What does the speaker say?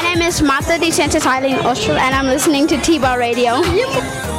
name is Martha DeSantis Eileen Oshel, and I'm listening to T-Bar Radio.